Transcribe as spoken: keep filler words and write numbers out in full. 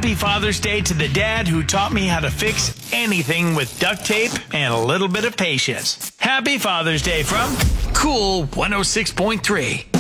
Happy Father's Day to the dad who taught me how to fix anything with duct tape and a little bit of patience. Happy Father's Day from Cool one oh six point three.